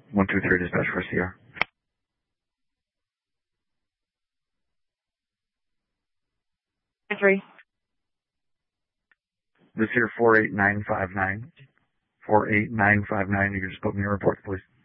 123 dispatch for CR. Three. This here 48959. 48959. You can just put me in a report, please.